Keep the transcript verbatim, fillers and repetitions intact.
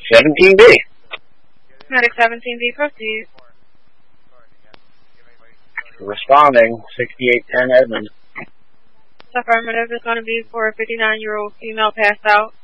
seventeen B. Medic seventeen B, proceed. Responding, sixty-eight ten Edmond. Affirmative is going to be for a fifty-nine-year-old female passed out.